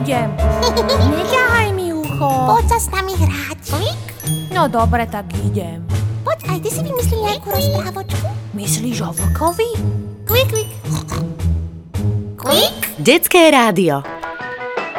idem. Neťahaj mi ucho. Poď sa s nami hrať. Klik. No dobre, tak idem. Poď, aj ty si vymyslí nejakú rozprávočku. Myslíš o vlkovi? Klik, klik. Klik. Detské rádio.